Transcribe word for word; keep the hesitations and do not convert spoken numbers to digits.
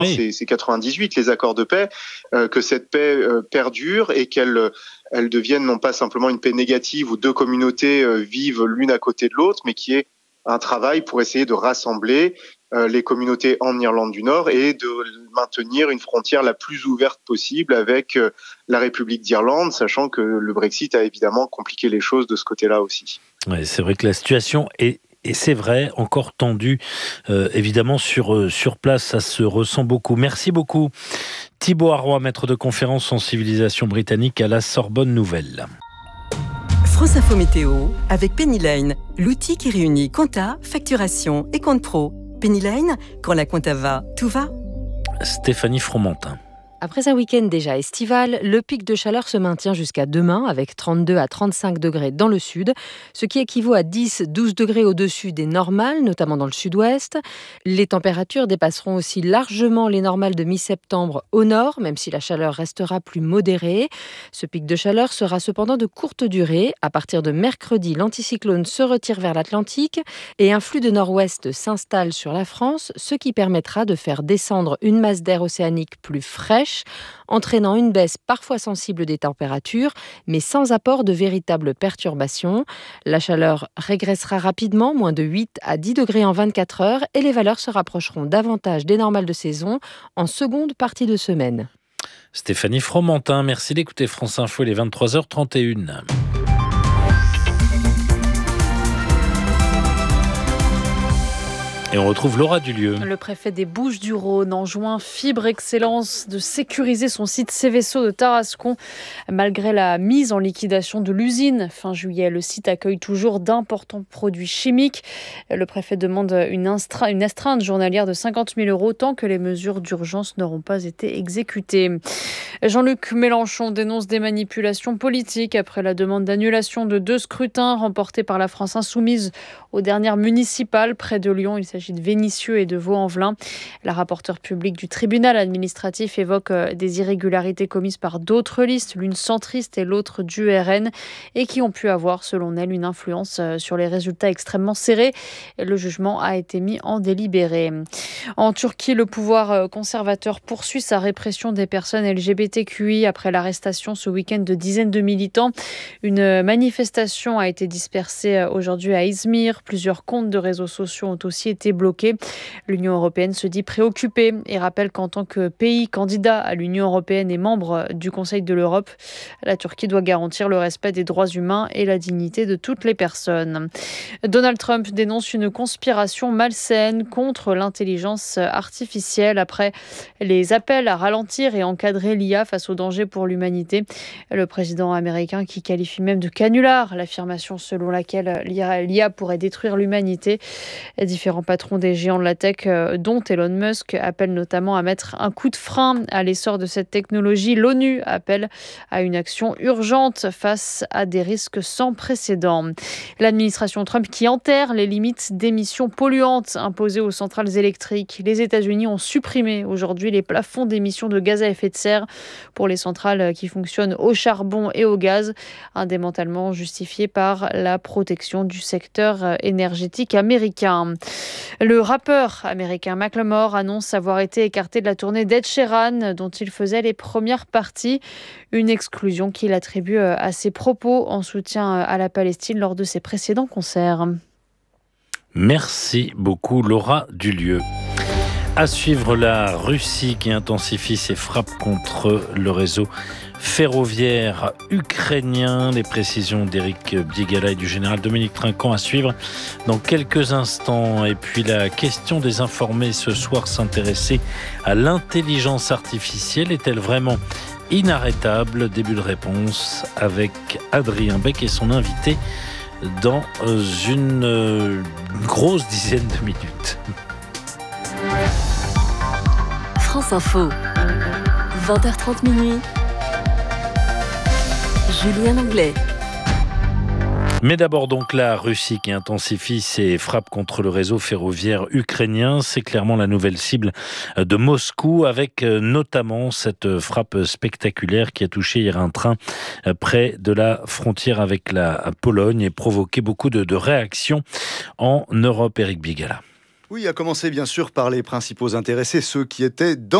Oui. C'est, c'est quatre-vingt-dix-huit les accords de paix, euh, que cette paix euh, perdure et qu'elle euh, elle devienne non pas simplement une paix négative où deux communautés euh, vivent l'une à côté de l'autre, mais qui est un travail pour essayer de rassembler euh, les communautés en Irlande du Nord et de maintenir une frontière la plus ouverte possible avec euh, la République d'Irlande, sachant que le Brexit a évidemment compliqué les choses de ce côté-là aussi. Ouais, c'est vrai que la situation est Et c'est vrai, encore tendu, euh, évidemment, sur, euh, sur place, ça se ressent beaucoup. Merci beaucoup. Thibaut Arroy, maître de conférence en civilisation britannique à la Sorbonne Nouvelle. France Info Météo, avec Penny Lane, l'outil qui réunit compta, facturation et compte pro. Penny Lane, quand la compta va, tout va. Stéphanie Fromentin. Après un week-end déjà estival, le pic de chaleur se maintient jusqu'à demain avec trente-deux à trente-cinq degrés dans le sud, ce qui équivaut à dix à douze degrés au-dessus des normales, notamment dans le sud-ouest. Les températures dépasseront aussi largement les normales de mi-septembre au nord, même si la chaleur restera plus modérée. Ce pic de chaleur sera cependant de courte durée. À partir de mercredi, l'anticyclone se retire vers l'Atlantique et un flux de nord-ouest s'installe sur la France, ce qui permettra de faire descendre une masse d'air océanique plus fraîche, entraînant une baisse parfois sensible des températures, mais sans apport de véritables perturbations. La chaleur régressera rapidement, moins de huit à dix degrés en vingt-quatre heures, et les valeurs se rapprocheront davantage des normales de saison en seconde partie de semaine. Stéphanie Fromentin, merci d'écouter France Info, il est vingt-trois heures trente et une. Et on retrouve Laura Dulieu. Le préfet des Bouches-du-Rhône enjoint Fibre Excellence de sécuriser son site Céveso de Tarascon. Malgré la mise en liquidation de l'usine fin juillet, le site accueille toujours d'importants produits chimiques. Le préfet demande une, instra- une astreinte journalière de cinquante mille euros tant que les mesures d'urgence n'auront pas été exécutées. Jean-Luc Mélenchon dénonce des manipulations politiques après la demande d'annulation de deux scrutins remportés par la France Insoumise aux dernières municipales près de Lyon. Il s'agit de Vénissieux et de Vaux-en-Velin. La rapporteure publique du tribunal administratif évoque des irrégularités commises par d'autres listes, l'une centriste et l'autre du R N, et qui ont pu avoir, selon elle, une influence sur les résultats extrêmement serrés. Le jugement a été mis en délibéré. En Turquie, le pouvoir conservateur poursuit sa répression des personnes L G B T Q I après l'arrestation ce week-end de dizaines de militants. Une manifestation a été dispersée aujourd'hui à Izmir. Plusieurs comptes de réseaux sociaux ont aussi été bloqués. L'Union européenne se dit préoccupée et rappelle qu'en tant que pays candidat à l'Union européenne et membre du Conseil de l'Europe, la Turquie doit garantir le respect des droits humains et la dignité de toutes les personnes. Donald Trump dénonce une conspiration malsaine contre l'intelligence artificielle après les appels à ralentir et encadrer l'I A face aux dangers pour l'humanité. Le président américain qui qualifie même de canular l'affirmation selon laquelle l'I A pourrait détruire l'humanité. Différents patrons des géants de la tech, dont Elon Musk, appellent notamment à mettre un coup de frein à l'essor de cette technologie. L'ONU appelle à une action urgente face à des risques sans précédent. L'administration Trump qui enterre les limites d'émissions polluantes imposées aux centrales électriques. Les États-Unis ont supprimé aujourd'hui les plafonds d'émissions de gaz à effet de serre pour les centrales qui fonctionnent au charbon et au gaz, un démantèlement justifié par la protection du secteur énergétique américain. Le rappeur américain Macklemore annonce avoir été écarté de la tournée d'Ed Sheeran dont il faisait les premières parties, une exclusion qu'il attribue à ses propos en soutien à la Palestine lors de ses précédents concerts. Merci beaucoup Laura Dulieu. À suivre, la Russie qui intensifie ses frappes contre le réseau ferroviaire ukrainien. Les précisions d'Éric Biegala et du général Dominique Trinquant à suivre dans quelques instants. Et puis la question des informés ce soir, s'intéresser à l'intelligence artificielle. Est-elle vraiment inarrêtable? Début de réponse avec Adrien Beck et son invité dans une grosse dizaine de minutes. France Info, vingt heures trente minuit. Julien Anglais. Mais d'abord donc la Russie qui intensifie ses frappes contre le réseau ferroviaire ukrainien. C'est clairement la nouvelle cible de Moscou, avec notamment cette frappe spectaculaire qui a touché hier un train près de la frontière avec la Pologne et provoqué beaucoup de, de réactions en Europe. Éric Biegala. Oui, à commencer bien sûr par les principaux intéressés, ceux qui étaient dans